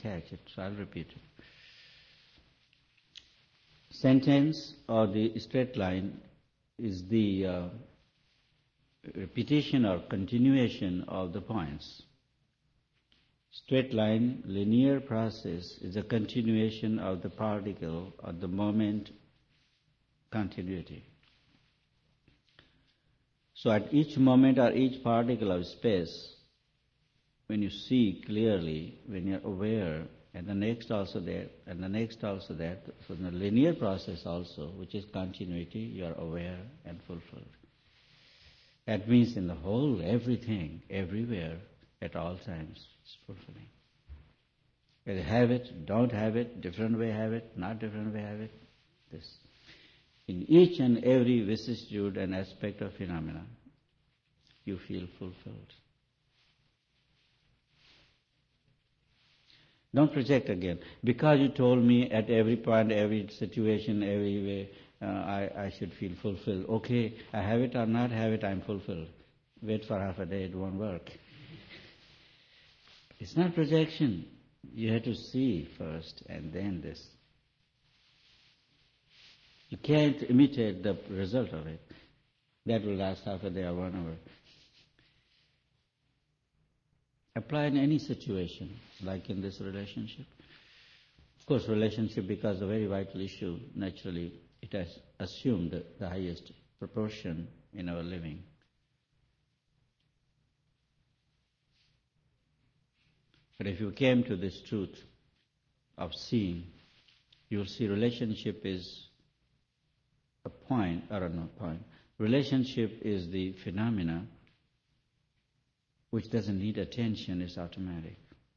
catch it, so I'll repeat it. Sentence or the straight line is the repetition or continuation of the points. Straight line, linear process is a continuation of the particle or the moment continuity. So at each moment or each particle of space, when you see clearly, when you're aware, and the next also there, and the next also there, so in the linear process also, which is continuity, you are aware and fulfilled. That means in the whole, everything, everywhere, at all times, is fulfilling. Whether have it, don't have it, different way have it, not different way have it, this. In each and every vicissitude and aspect of phenomena, you feel fulfilled. Don't project again. Because you told me at every point, every situation, every way, I should feel fulfilled. Okay, I have it or not have it, I'm fulfilled. Wait for half a day, it won't work. It's not projection. You have to see first and then this. You can't imitate the result of it. That will last half a day or 1 hour. Apply in any situation, like in this relationship. Of course, relationship, because a very vital issue, naturally, it has assumed the highest proportion in our living. But if you came to this truth of seeing, you will see relationship is a point, or no point. Relationship is the phenomena which doesn't need attention, it's automatic.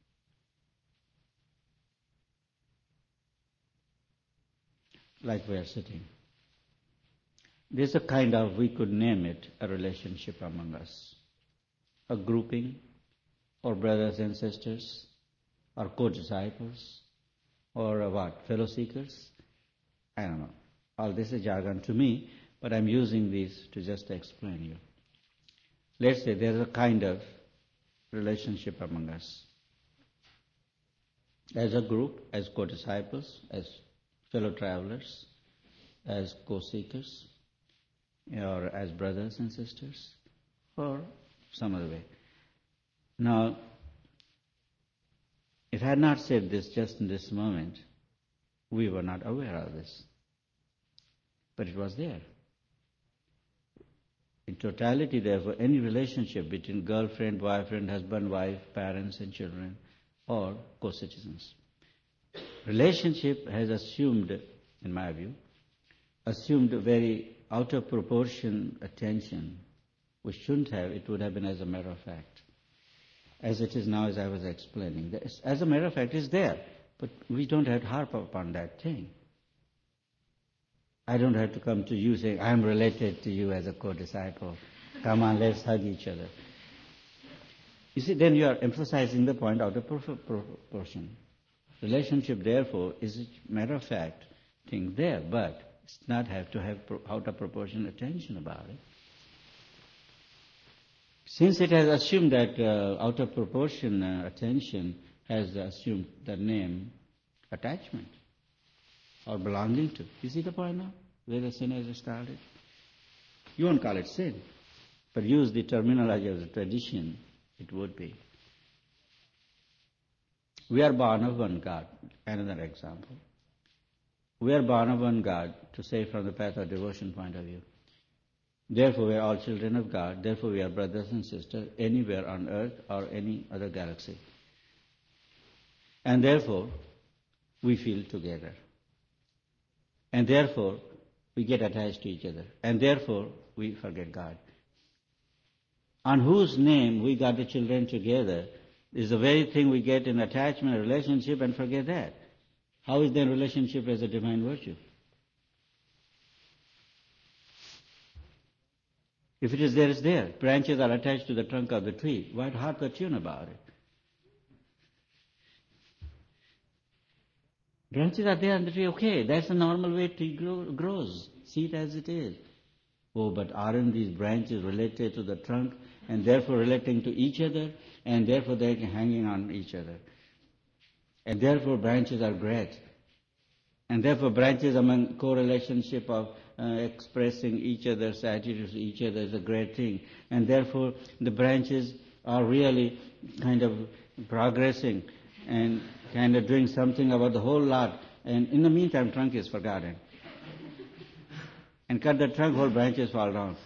Like we are sitting. There's a kind of, we could name it, a relationship among us. A grouping, or brothers and sisters, or co-disciples, or what, fellow seekers? I don't know. All this is jargon to me, but I'm using these to just explain you. Let's say there's a kind of relationship among us. As a group, as co-disciples, as fellow travelers, as co-seekers, or as brothers and sisters, or some other way. Now, if I had not said this just in this moment, we were not aware of this. But it was there. In totality, therefore, any relationship between girlfriend, boyfriend, husband, wife, parents and children, or co-citizens. Relationship has assumed, in my view, assumed a very out of proportion attention, which shouldn't have, it would have been as a matter of fact. As it is now, as I was explaining. As a matter of fact, it's there, but we don't have to harp upon that thing. I don't have to come to you saying, I'm related to you as a co-disciple. Come on, let's hug each other. You see, then you are emphasizing the point out of proportion. Relationship, therefore, is a matter of fact thing there, but it's not have to have out of proportion attention about it. Since it has assumed that out of proportion attention has assumed the name attachment or belonging to. You see the point now? Where the sin has started? You won't call it sin, but use the terminology of the tradition, it would be. We are born of one God. Another example. We are born of one God, to say from the path of devotion point of view. Therefore, we are all children of God. Therefore, we are brothers and sisters anywhere on earth or any other galaxy. And therefore, we feel together. And therefore, we get attached to each other. And therefore, we forget God. On whose name we got the children together is the very thing we get in attachment, relationship, and forget that. How is then relationship as a divine virtue? If it is there, it's there. Branches are attached to the trunk of the tree. Why harp the tune about it? Branches are there on the tree, okay, that's the normal way tree grows. See it as it is. Oh, but aren't these branches related to the trunk and therefore relating to each other and therefore they're hanging on each other? And therefore branches are great. And therefore branches among co-relationship of expressing each other's attitudes to each other is a great thing. And therefore the branches are really kind of progressing and kind of doing something about the whole lot. And in the meantime, trunk is forgotten. And cut the trunk, whole branches fall down.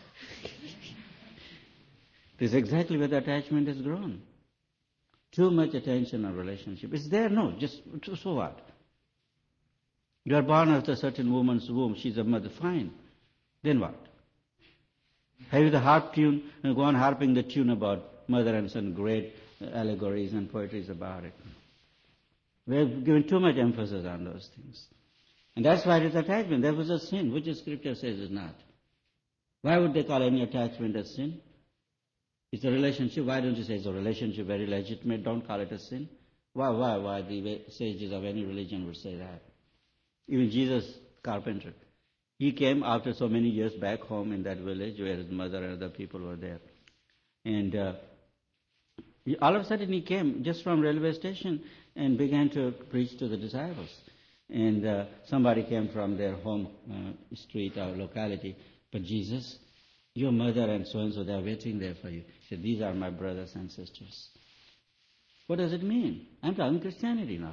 This is exactly where the attachment has grown. Too much attention on relationship. It's there, no, just so what? You are born after a certain woman's womb, she's a mother, fine. Then what? Have you the harp tune, and go on harping the tune about mother and son, great allegories and poetries about it. We have given too much emphasis on those things. And that's why it is attachment. That was a sin, which the scripture says is not. Why would they call any attachment a sin? It's a relationship. Why don't you say it's a relationship, very legitimate? Don't call it a sin. Why the sages of any religion would say that? Even Jesus, carpenter, he came after so many years back home in that village where his mother and other people were there. And all of a sudden he came just from railway station and began to preach to the disciples. And somebody came from their home street or locality. But Jesus, your mother and so-and-so, they are waiting there for you. He said, these are my brothers and sisters. What does it mean? I'm talking Christianity now.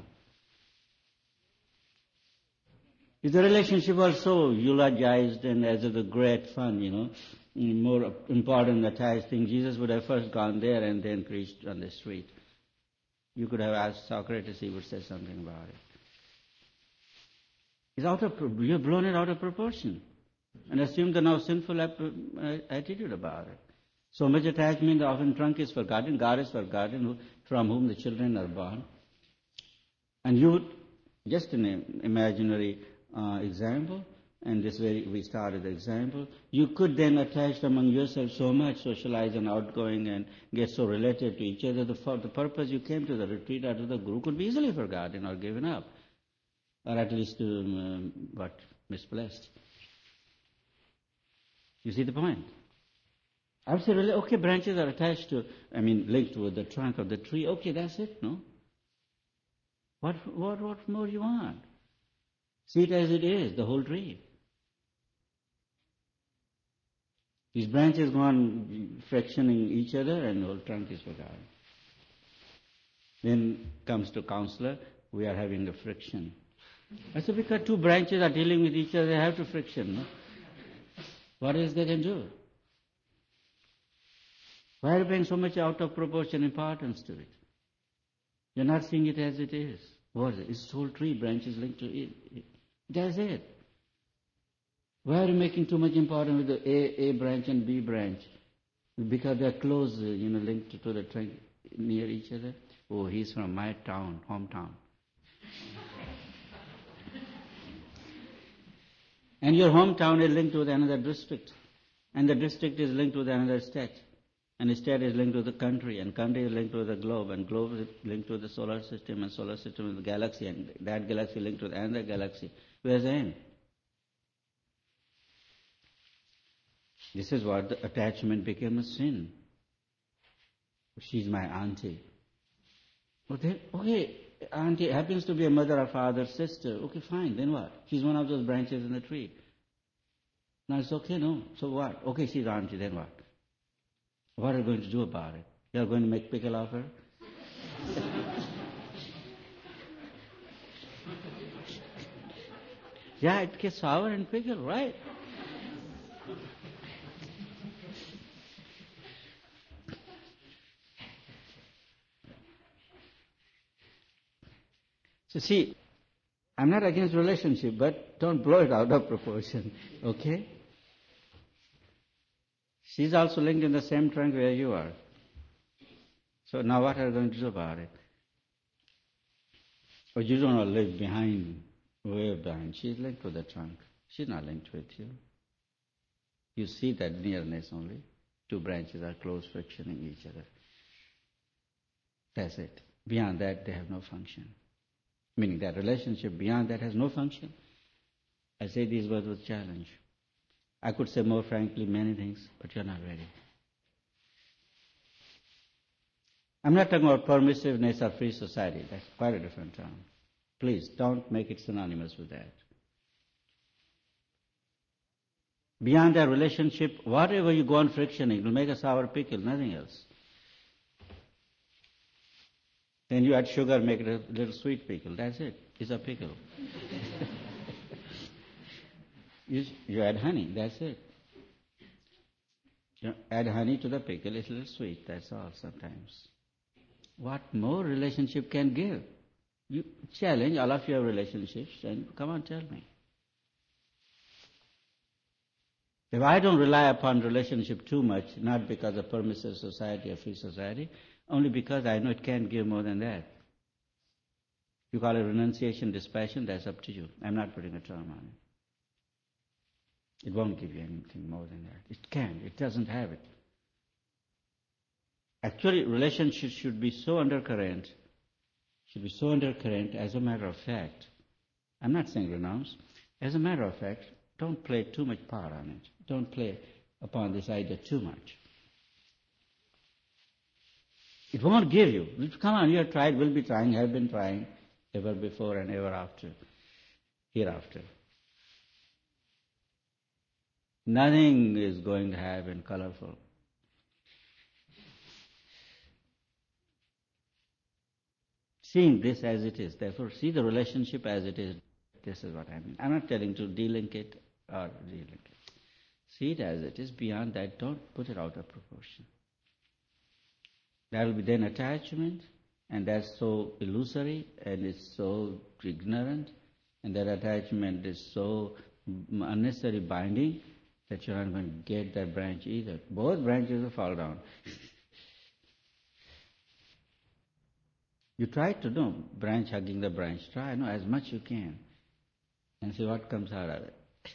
If the relationship was so eulogized and as a great fun, more important attached thing, Jesus would have first gone there and then preached on the street. You could have asked Socrates, he would say something about it. You have blown it out of proportion and assumed the now sinful attitude about it. So much attachment, often trunk is forgotten, God is forgotten, from whom the children are born. And you, just an imaginary example, and this way we started the example, you could then attach among yourself so much, socialize and outgoing and get so related to each other, the purpose you came to the retreat or to the guru could be easily forgotten or given up, or at least misplaced. You see the point? I would say, really, okay, branches are attached to, linked with the trunk of the tree. Okay, that's it, no? What more you want? See it as it is, the whole tree. These branches go on frictioning each other and the whole trunk is forgotten. Then comes to counselor, we are having a friction. I said, because two branches are dealing with each other, they have to friction, no? What else they can do? Why are you paying so much out of proportion importance to it? You're not seeing it as it is. What is it? It's whole tree, branches linked to it. That's it. Why are you making too much importance with the A branch and B branch? Because they're close, linked to the trunk near each other. Oh, he's from my town, hometown. And your hometown is linked with another district. And the district is linked with another state. And the state is linked with the country. And country is linked with the globe. And globe is linked with the solar system. And solar system is the galaxy. And that galaxy linked with another galaxy. Where's the end? This is what the attachment became a sin. She's my auntie. Okay, auntie happens to be a mother or father, sister. Okay, fine, then what? She's one of those branches in the tree. Now it's okay, no? So what? Okay, she's auntie, then what? What are you going to do about it? You are going to make pickle of her? Yeah, it gets sour and pickle, right? So see, I'm not against relationship, but don't blow it out of proportion, okay? She's also linked in the same trunk where you are. So now what are you going to do about it? Or you don't want to live behind, way behind. She's linked to the trunk. She's not linked with you. You see that nearness only. Two branches are close, frictioning each other. That's it. Beyond that, they have no function. Meaning that relationship beyond that has no function. I say these words with challenge. I could say more frankly many things, but you're not ready. I'm not talking about permissiveness or free society. That's quite a different term. Please don't make it synonymous with that. Beyond that relationship, whatever you go on frictioning, it will make a sour pickle, nothing else. Then you add sugar, make it a little sweet pickle. That's it. It's a pickle. You add honey. That's it. You add honey to the pickle. It's a little sweet. That's all sometimes. What more relationship can give? You challenge all of your relationships and come on, tell me. If I don't rely upon relationship too much, not because of permissive society or free society, only because I know it can't give more than that. You call it renunciation, dispassion, that's up to you. I'm not putting a term on it. It won't give you anything more than that. It can't. It doesn't have it. Actually, relationships should be so undercurrent, as a matter of fact. I'm not saying renounce. As a matter of fact, don't play too much part on it. Don't play upon this idea too much. It won't give you. Come on, you have tried, will be trying, have been trying, ever before and ever after, hereafter. Nothing is going to have been colorful. Seeing this as it is, therefore see the relationship as it is. This is what I mean. I'm not telling to delink it or relink it. See it as it is. Beyond that, don't put it out of proportion. There will be then attachment, and that's so illusory and it's so ignorant, and that attachment is so unnecessary binding that you're not going to get that branch either. Both branches will fall down. You try to do branch hugging the branch. Try, as much you can, and see what comes out of it.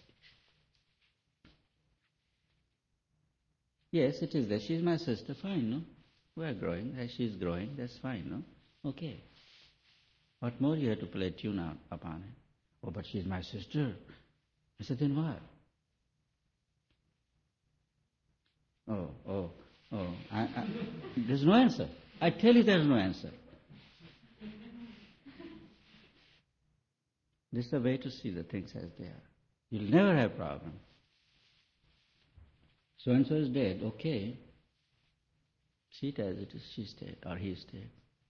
Yes, it is there. She's my sister. Fine, no? We are growing. As she's growing, that's fine, no? Okay. What more you have to play tune out upon it? Oh, but she's my sister. I said, then what? There's no answer. I tell you there's no answer. This is the way to see the things as they are. You'll never have problem. So-and-so is dead, okay. See it as it is, she's dead, or he's dead.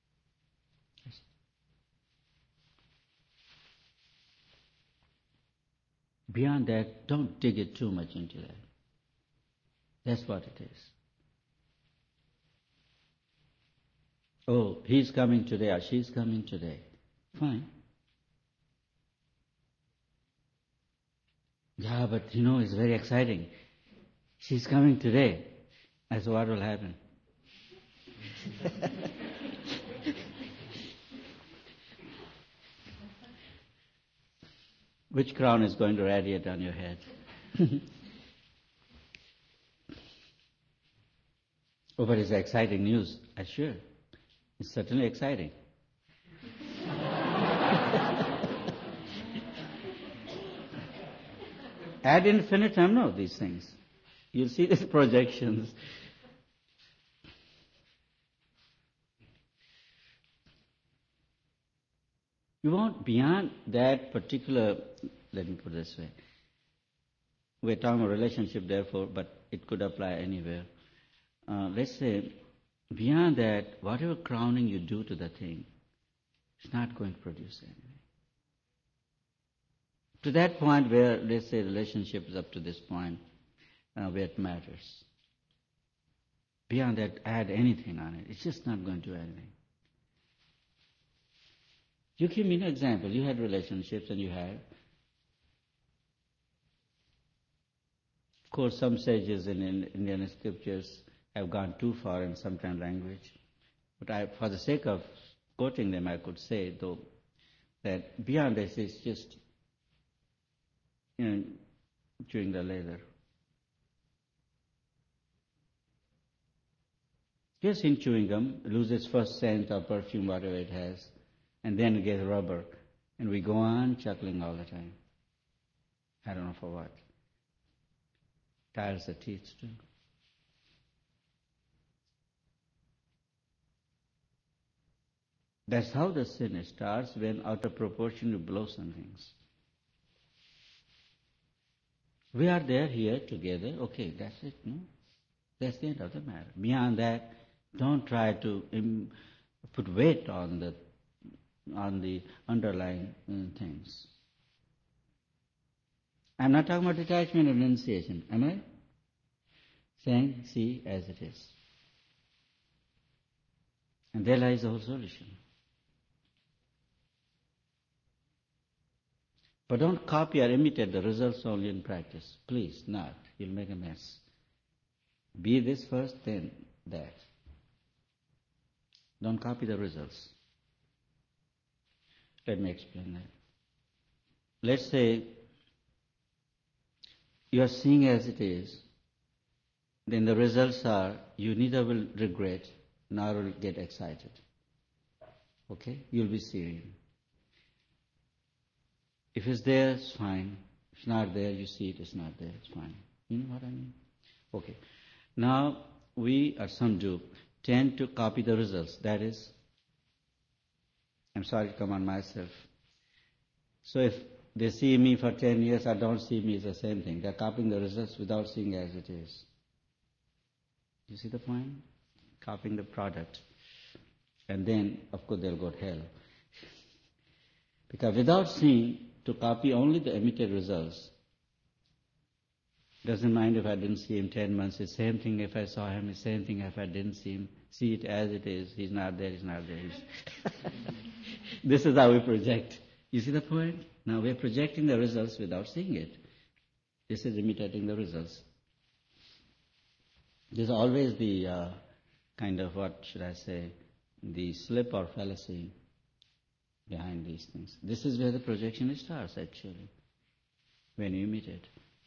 Beyond that, don't dig it too much into that. That's what it is. Oh, he's coming today, or she's coming today. Fine. Yeah, but it's very exciting. She's coming today. I said, what will happen? Which crown is going to radiate on your head? Oh, but it's exciting news. Sure. It's certainly exciting. Ad infinitum, no, these things. You'll see these projections. You want beyond that particular, let me put it this way. We're talking about relationship, therefore, but it could apply anywhere. Let's say, beyond that, whatever crowning you do to the thing, it's not going to produce anything. To that point where, let's say, relationship is up to this point, where it matters. Beyond that, add anything on it. It's just not going to do anything. You give me an example. You had relationships and you have. Of course, some sages in Indian scriptures have gone too far in some kind of language. But for the sake of quoting them, I could say, though, that beyond this is just, chewing the leather. Just in chewing gum, it loses first scent or perfume, whatever it has, and then it gets rubber. And we go on chuckling all the time. I don't know for what. Tires the teeth too. That's how the sin starts, when out of proportion you blow some things. We are there here together, okay, that's it, no? That's the end of the matter. Beyond that, don't try to put weight on the underlying things. I'm not talking about detachment or renunciation, am I? Saying, see as it is. And there lies the whole solution. But don't copy or imitate the results only in practice. Please, not. You'll make a mess. Be this first, then that. Don't copy the results. Let me explain that. Let's say you are seeing as it is, then the results are you neither will regret nor will get excited. Okay? You'll be seeing. If it's there, it's fine. If it's not there, you see it, it's not there, it's fine. You know what I mean? Okay. Now, we, or some do, tend to copy the results. That is, I'm sorry to come on myself. So if they see me for 10 years or don't see me, it's the same thing. They're copying the results without seeing as it is. You see the point? Copying the product. And then, of course, they'll go to hell. Because without seeing, to copy only the imitated results, doesn't mind if I didn't see him 10 months, it's the same thing if I saw him, it's the same thing if I didn't see him. See it as it is, he's not there, he's not there. This is how we project. You see the point? Now we're projecting the results without seeing it. This is imitating the results. There's always the kind of, what should I say, the slip or fallacy behind these things. This is where the projection starts, actually, when you imitate.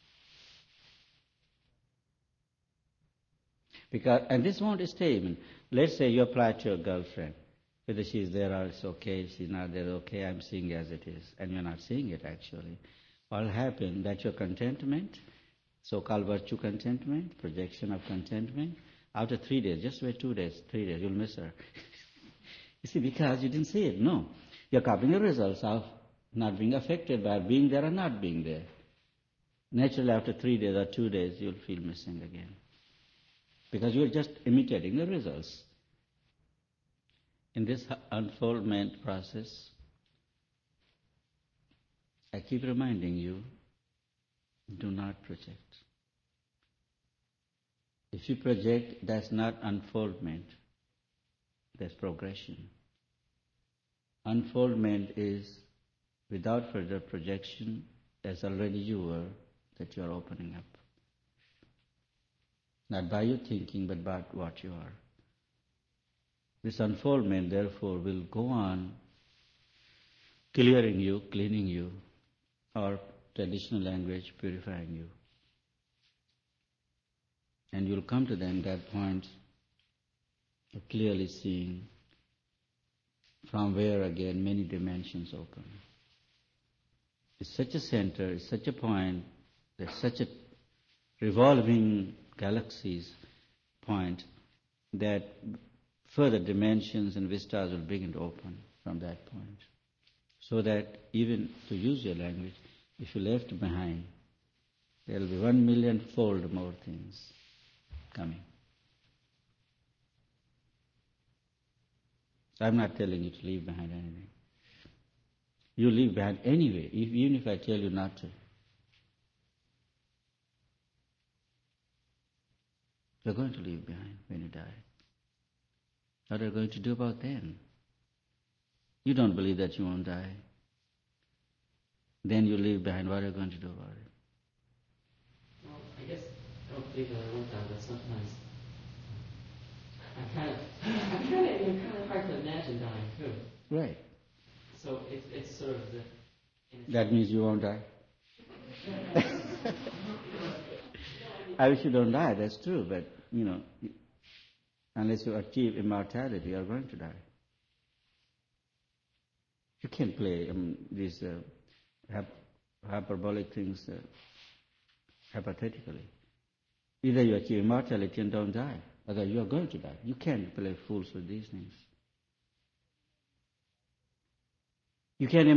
Because, and this won't stay even. Let's say you apply to your girlfriend. Whether she's there or it's okay, she's not there, okay, I'm seeing as it is. And you're not seeing it, actually. What will happen, that your contentment, so-called virtue contentment, projection of contentment, after 3 days, just wait 2 days, 3 days, you'll miss her. You see, because you didn't see it, no. You're copying the results of not being affected by being there or not being there. Naturally, after 3 days or 2 days, you'll feel missing again. Because you're just imitating the results. In this unfoldment process, I keep reminding you, do not project. If you project, that's not unfoldment, that's progression. Unfoldment is without further projection, as already you were, that you are opening up. Not by your thinking, but by what you are. This unfoldment, therefore, will go on clearing you, cleaning you, or traditional language, purifying you. And you'll come to then that point of clearly seeing from where again many dimensions open. It's such a center, it's such a point, there's such a revolving galaxies point that further dimensions and vistas will begin to open from that point. So that even to use your language, if you left behind, there will be 1,000,000-fold more things coming. I'm not telling you to leave behind anything. You leave behind anyway, even if I tell you not to. You're going to leave behind when you die. What are you going to do about then? You don't believe that you won't die. Then you leave behind. What are you going to do about it? Well, I guess I don't believe that I won't die, but sometimes I'm kind of hard to imagine dying too. Right. So it's sort of That means you won't die. I wish you don't die, that's true, but, unless you achieve immortality, you're going to die. You can't play these hyperbolic things hypothetically. Either you achieve immortality and don't die, otherwise you are going to die. You can't play fools with these things. You can